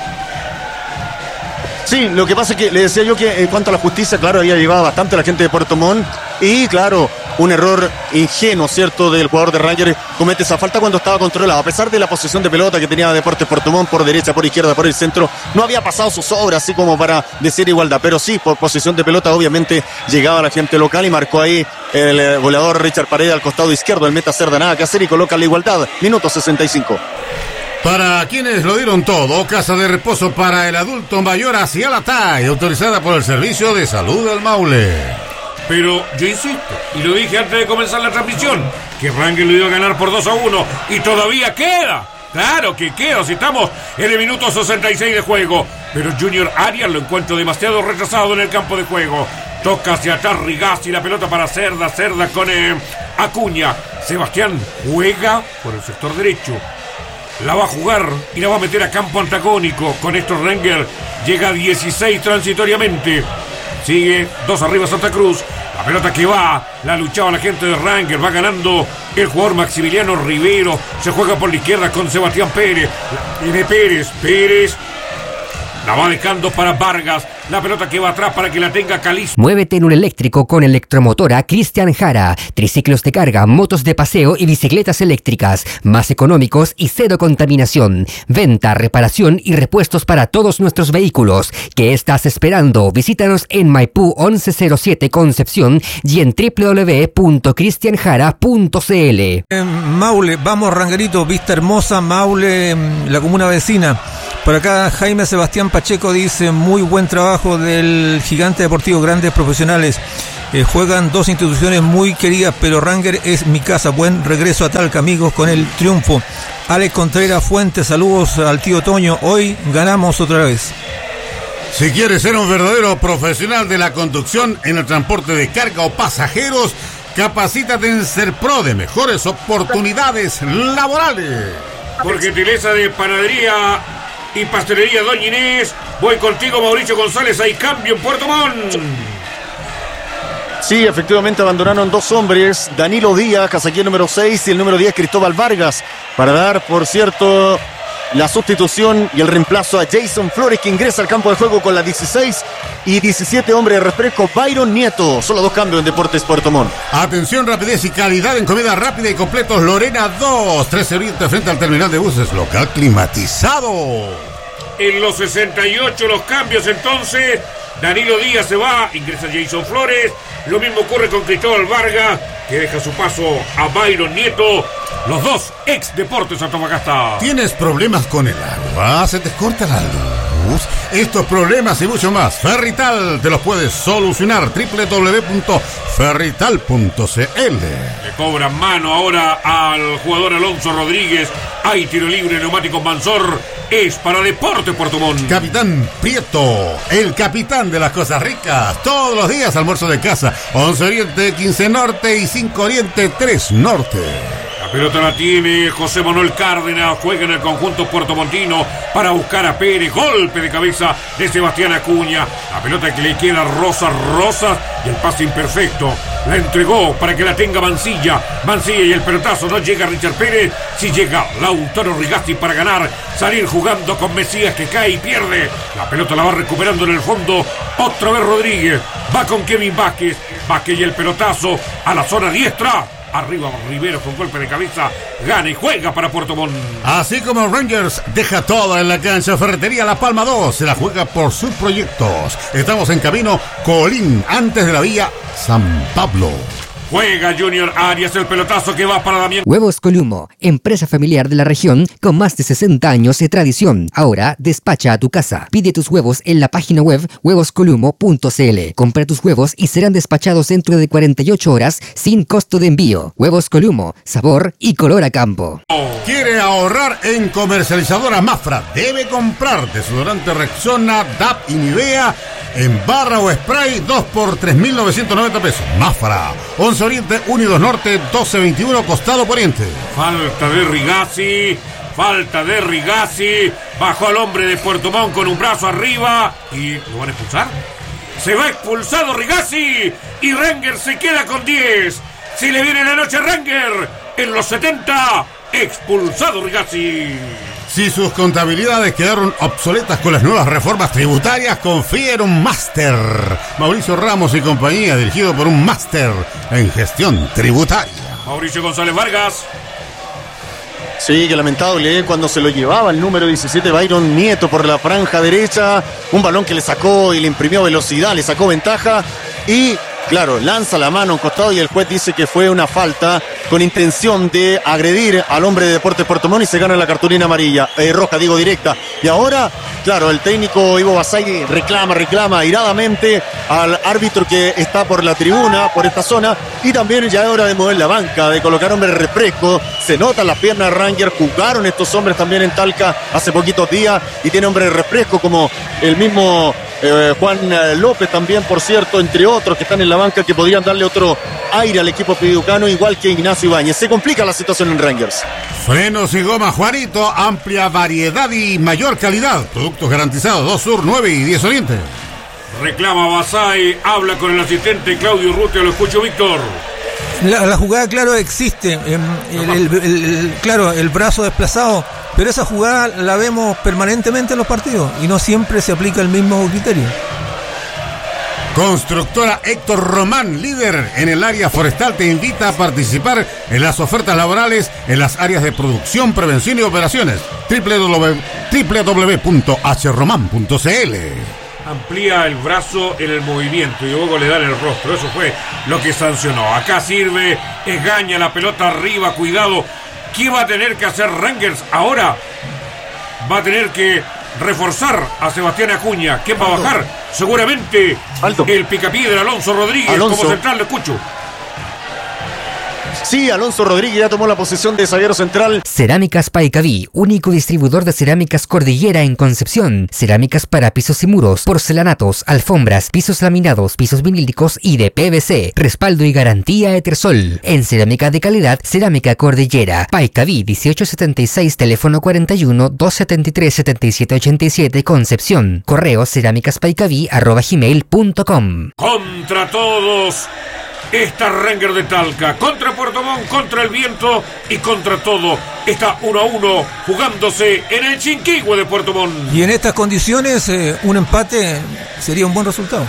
Sí, lo que pasa es que le decía yo que en cuanto a la justicia, claro, había llegado bastante la gente de Puerto Montt y claro, un error ingenuo, ¿cierto?, del jugador de Ranger, comete esa falta cuando estaba controlado. A pesar de la posesión de pelota que tenía Deportes Puerto Montt por derecha, por izquierda, por el centro, no había pasado sus obras así como para decir igualdad, pero sí, por posesión de pelota obviamente llegaba la gente local y marcó ahí el goleador Richard Paredes al costado izquierdo, el meta Cerda, nada que hacer y coloca la igualdad, minuto 65. Para quienes lo dieron todo, casa de reposo para el adulto mayor hacia la TAI, autorizada por el Servicio de Salud del Maule. Pero yo insisto, y lo dije antes de comenzar la transmisión, que Ranger lo iba a ganar por 2-1, y todavía queda. Claro que queda, si estamos en el minuto 66 de juego. Pero Junior Arias lo encuentro demasiado retrasado en el campo de juego. Toca hacia atrás Rigazzi, la pelota para Cerda con Acuña. Sebastián juega por el sector derecho. La va a jugar y la va a meter a campo antagónico. Con esto Ranger llega a 16 transitoriamente. Sigue 2 arriba Santa Cruz. La pelota que va, la luchaba la gente de Rangers, va ganando el jugador Maximiliano Rivero, se juega por la izquierda con Sebastián Pérez, tiene Pérez, la va dejando para Vargas, la pelota que va atrás para que la tenga Calizo. Muévete en un eléctrico con Electromotora Cristian Jara. Triciclos de carga, motos de paseo y bicicletas eléctricas, más económicos y cero contaminación. Venta, reparación y repuestos para todos nuestros vehículos. ¿Qué estás esperando? Visítanos en Maipú 1107 Concepción y en www.cristianjara.cl. Maule, vamos Rangerito, vista hermosa, Maule, la comuna vecina. Por acá Jaime Sebastián Pacheco dice: muy buen trabajo del Gigante Deportivo, grandes profesionales. Juegan dos instituciones muy queridas, pero Ranger es mi casa. Buen regreso a Talca, amigos, con el triunfo. Alex Contreras Fuentes, saludos al tío Toño. Hoy ganamos otra vez. Si quieres ser un verdadero profesional de la conducción en el transporte de carga o pasajeros, capacítate en Serpro de mejores oportunidades laborales. Por gentileza de Panadería y Pastelería Doña Inés, voy contigo, Mauricio González. Hay cambio en Puerto Montt. Sí, efectivamente abandonaron dos hombres, Danilo Díaz, casaquilla número 6, y el número 10, Cristóbal Vargas, para dar, por cierto, la sustitución y el reemplazo a Jason Flores, que ingresa al campo de juego con la 16 y 17, hombre de refresco, Byron Nieto. Solo dos cambios en Deportes Puerto Montt. Atención, rapidez y calidad en comida rápida y completos Lorena 2, 13 Oriente, frente al terminal de buses, local climatizado. En los 68 los cambios entonces. Danilo Díaz se va, ingresa Jason Flores. Lo mismo ocurre con Cristóbal Vargas, que deja su paso a Byron Nieto. Los dos ex Deportes Antofagasta. ¿Tienes problemas con el agua? ¿Se te corta la luz? Estos problemas y mucho más, Ferrital te los puedes solucionar. www.ferrital.cl. Le cobran mano ahora al jugador Alonso Rodríguez. Hay tiro libre, Neumáticos Mansor. Es para Deportes Puerto Montt. Capitán Prieto, el capitán de las cosas ricas. Todos los días almuerzo de casa. 11 Oriente, 15 Norte y 5 Oriente, 3 Norte. La pelota la tiene José Manuel Cárdenas, juega en el conjunto puertomontino para buscar a Pérez, golpe de cabeza de Sebastián Acuña, la pelota que le queda a Rosas y el pase imperfecto, la entregó para que la tenga Mancilla y el pelotazo no llega a Richard Pérez, si llega Lautaro Rigasti para ganar, salir jugando con Mesías que cae y pierde, la pelota la va recuperando en el fondo, otra vez Rodríguez, va con Kevin Vázquez y el pelotazo a la zona diestra. Arriba Rivero con golpe de cabeza, gana y juega para Puerto Montt. Así como Rangers deja todo en la cancha, Ferretería La Palma 2 se la juega por sus proyectos. Estamos en camino Colín, antes de la vía San Pablo. Juega Junior Arias, el pelotazo que va para Damián. Huevos Columo, empresa familiar de la región con más de 60 años de tradición. Ahora despacha a tu casa. Pide tus huevos en la página web huevoscolumo.cl. Compra tus huevos y serán despachados dentro de 48 horas sin costo de envío. Huevos Columo, sabor y color a campo. ¿Quiere ahorrar en Comercializadora Mafra? Debe comprar desodorante Rexona, DAP y Nivea en barra o spray 2 por 3.990 pesos. Mafra, 11 Oriente, 1 y 2 Norte, 1221 Costado Poniente. Falta de Rigazzi, bajó al hombre de Puerto Montt con un brazo arriba y ¿lo van a expulsar? Se va expulsado Rigazzi y Rangers se queda con 10. Si le viene la noche a Rangers en los 70, expulsado Rigazzi. Si sus contabilidades quedaron obsoletas con las nuevas reformas tributarias, confíe en un máster. Mauricio Ramos y compañía, dirigido por un máster en gestión tributaria. Mauricio González Vargas. Sí, qué lamentable, cuando se lo llevaba el número 17 Byron Nieto por la franja derecha, un balón que le sacó y le imprimió velocidad, le sacó ventaja y claro, lanza la mano a un costado y el juez dice que fue una falta con intención de agredir al hombre de Deportes Puerto Montt y se gana la cartulina amarilla, roja, directa. Y ahora, claro, el técnico Ivo Basay reclama airadamente al árbitro que está por la tribuna, por esta zona, y también ya es hora de mover la banca, de colocar hombres de refresco. Se notan las piernas de Rangers, jugaron estos hombres también en Talca hace poquitos días y tiene hombres de refresco como el mismo Juan López también, por cierto, entre otros que están en la banca que podrían darle otro aire al equipo piducano, igual que Ignacio Ibáñez. Se complica la situación en Rangers. Frenos y goma Juanito, amplia variedad y mayor calidad. Productos garantizados, 2 Sur, 9 y 10 Oriente. Reclama Basay, habla con el asistente Claudio Urrutia, lo escucho, Víctor. La jugada, claro, existe, claro, el brazo desplazado, pero esa jugada la vemos permanentemente en los partidos y no siempre se aplica el mismo criterio. Constructora Héctor Román, líder en el área forestal, te invita a participar en las ofertas laborales en las áreas de producción, prevención y operaciones. www.hroman.cl. Amplía el brazo en el movimiento y luego le da en el rostro. Eso fue lo que sancionó. Acá sirve, engaña la pelota arriba, cuidado. ¿Qué va a tener que hacer Rangers ahora? Va a tener que reforzar a Sebastián Acuña. ¿Quién va a bajar? Seguramente el picapiedra Alonso Rodríguez. Como central, lo escucho. Sí, Alonso Rodríguez ya tomó la posición de zaguero central. Cerámicas Paicaví, único distribuidor de cerámicas Cordillera en Concepción. Cerámicas para pisos y muros, porcelanatos, alfombras, pisos laminados, pisos vinílicos y de PVC. Respaldo y garantía Etersol. En cerámica de calidad, Cerámica Cordillera. Paicaví 1876, teléfono 41-273-7787, Concepción. Correo cerámicaspaicaví@gmail.com. Contra todos. Esta Ranger de Talca, contra Puerto Montt, contra el viento y contra todo. Está 1-1 jugándose en el Chinquihue de Puerto Montt. Y en estas condiciones, un empate sería un buen resultado.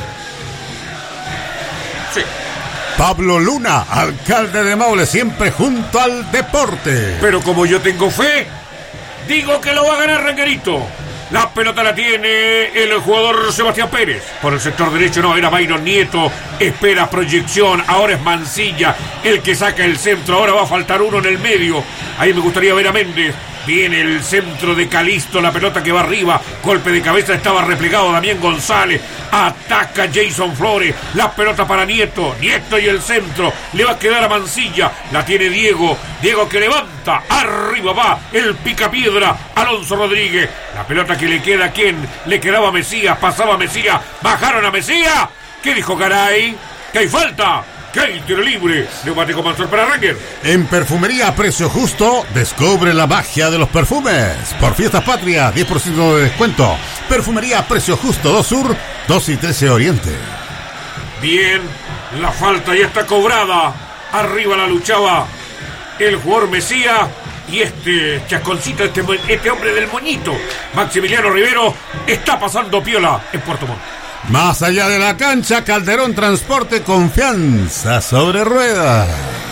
Sí. Pablo Luna, alcalde de Maule, siempre junto al deporte. Pero como yo tengo fe, digo que lo va a ganar Rangerito. La pelota la tiene el jugador Sebastián Pérez. Por el sector derecho no, era Byron Nieto. Espera proyección, ahora es Mancilla el que saca el centro. Ahora va a faltar uno en el medio. Ahí me gustaría ver a Méndez. Viene el centro de Calisto, la pelota que va arriba. Golpe de cabeza, estaba replegado Damián González. Ataca Jason Flores. La pelota para Nieto. Nieto y el centro. Le va a quedar a Mancilla. La tiene Diego. Diego que levanta. Arriba va el picapiedra Alonso Rodríguez. La pelota que le queda a quién. Le quedaba a Mesías. Pasaba a Mesías. Bajaron a Mesías. ¿Qué dijo Garay? Que hay falta. Que hay tiro libre. Neumático Mansor para Ranger. En Perfumería a Precio Justo, descubre la magia de los perfumes. Por Fiestas Patria, 10% de descuento. Perfumería a Precio Justo, 2 Sur, 2 y 13 Oriente. Bien, la falta ya está cobrada. Arriba la luchaba el jugador Mesías. Y este chasconcito, este hombre del moñito, Maximiliano Rivero, está pasando piola en Puerto Montt. Más allá de la cancha, Calderón Transporte, confianza sobre ruedas.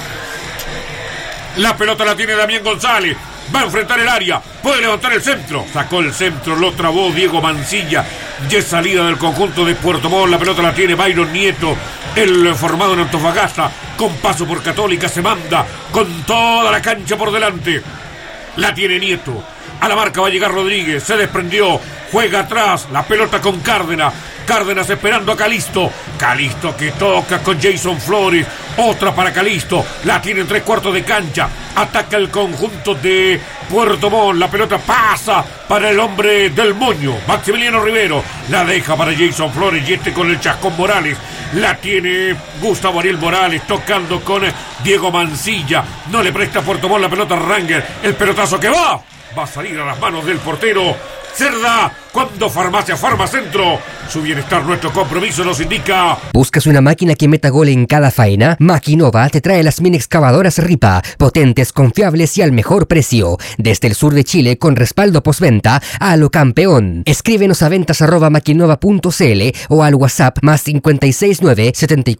La pelota la tiene Damián González. Va a enfrentar el área. Puede levantar el centro. Sacó el centro, lo trabó Diego Mancilla. Ya es salida del conjunto de Puerto Montt. La pelota la tiene Byron Nieto, el formado en Antofagasta. Con paso por Católica se manda con toda la cancha por delante. La tiene Nieto. A la marca va a llegar Rodríguez. Se desprendió. Juega atrás. La pelota con Cárdenas. Cárdenas esperando a Calisto. Calisto que toca con Jason Flores. Otra para Calisto. La tiene en 3/4 de cancha. Ataca el conjunto de Puerto Montt. La pelota pasa para el hombre del moño, Maximiliano Rivero. La deja para Jason Flores y este con el chascón Morales. La tiene Gustavo Ariel Morales tocando con Diego Mancilla. No le presta a Puerto Montt la pelota a Ranger. El pelotazo que va a salir a las manos del portero Cerda. Cuando Farmacia Farmacentro, su bienestar, nuestro compromiso, nos indica. ¿Buscas una máquina que meta gol en cada faena? Maquinova te trae las mini excavadoras Ripa, potentes, confiables y al mejor precio. Desde el sur de Chile, con respaldo postventa a lo campeón. Escríbenos a ventas@maquinova.cl o al WhatsApp +569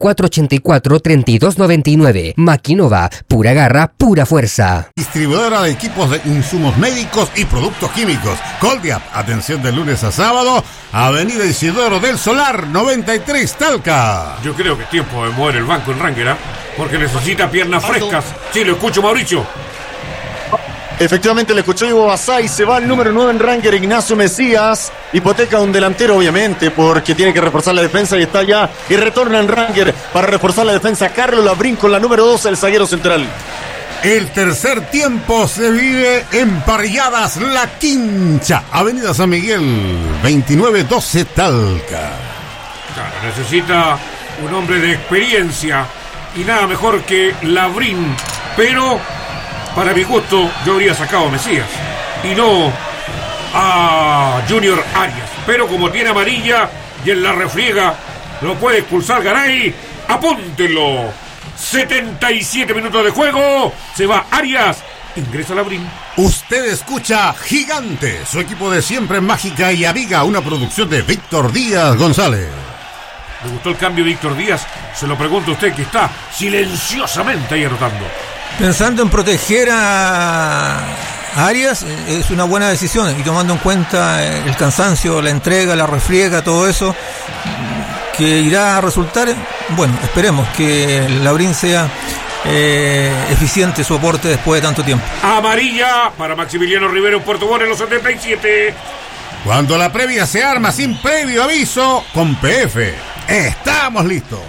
7484 3299. Maquinova, pura garra, pura fuerza. Distribuidora de equipos de insumos médicos y productos químicos. Coldiap, atención de lunes a sábado, Avenida Isidoro del Solar, 93, Talca. Yo creo que es tiempo de mover el banco en Ranger, porque necesita piernas frescas. Sí, lo escucho, Mauricio. Efectivamente, le escuchó Ivo Basay. Se va el número 9 en Ranger, Ignacio Mesías. Hipoteca un delantero, obviamente, porque tiene que reforzar la defensa y está ya. Y retorna en Ranger para reforzar la defensa. Carlos Labrín con la número 12, el zaguero central. El tercer tiempo se vive en Parrilladas La Quincha, Avenida San Miguel, 2912 Talca. Claro, necesita un hombre de experiencia y nada mejor que Labrín, pero para mi gusto yo habría sacado a Mesías y no a Junior Arias, pero como tiene amarilla y en la refriega lo puede expulsar Garay. Apúntenlo. 77 minutos de juego. Se va Arias. Ingresa Labrín. Usted escucha Gigante, su equipo de siempre Mágica y Amiga, una producción de Víctor Díaz González. ¿Le gustó el cambio de Víctor Díaz? Se lo pregunto a usted que está silenciosamente ahí anotando. Pensando en proteger a Arias, es una buena decisión, y tomando en cuenta el cansancio, la entrega, la refriega, todo eso, que irá a resultar, bueno, esperemos que Labrín sea eficiente su aporte después de tanto tiempo. Amarilla para Maximiliano Rivero en Puerto Montt en los 77. Cuando la previa se arma sin previo aviso, con PF, estamos listos.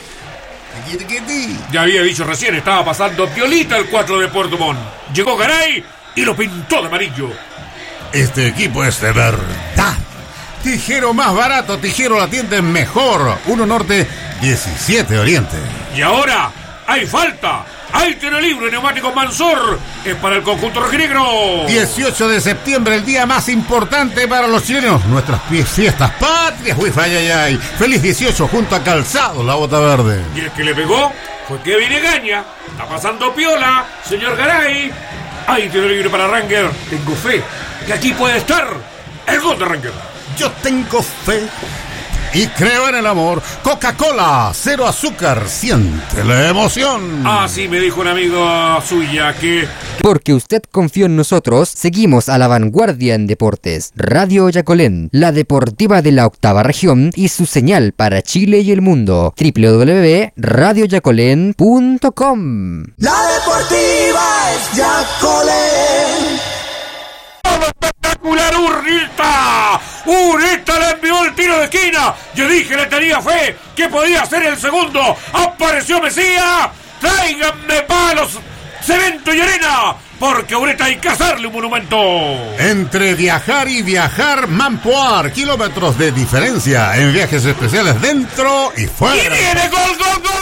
Ya había dicho recién, estaba pasando piolita el 4 de Puerto Montt. Llegó Garay y lo pintó de amarillo. Este equipo es de verdad. Tijero más barato, Tijero la tienda mejor. 1 Norte, 17 Oriente. Y ahora hay falta. Hay tiro libre, neumático Mansor. Es para el conjunto rojinegro. 18 de septiembre, el día más importante para los chilenos. Nuestras fiestas patrias. Uy, ay. Feliz 18 junto a Calzado, la bota verde. Y el que le pegó fue Kevin Egaña. Está pasando piola, señor Garay. Hay tiro libre para Ranger. Tengo fe que aquí puede estar el gol de Ranger. Yo tengo fe y creo en el amor. Coca-Cola, 0 azúcar, siente la emoción. Así me dijo un amigo suya que... Porque usted confió en nosotros, seguimos a la vanguardia en deportes. Radio Yacolén, la deportiva de la octava región y su señal para Chile y el mundo. www.radioyacolén.com. La deportiva es Yacolén. ¡Espectacular! ¡Urrita le envió el tiro de esquina! Yo dije, le tenía fe que podía ser el segundo. ¡Apareció Mesías! ¡Tráiganme palos, cemento y arena! Porque a Ureta hay que hacerle un monumento. Entre viajar y viajar, Mampoar, kilómetros de diferencia en viajes especiales dentro y fuera. ¡Y viene gol!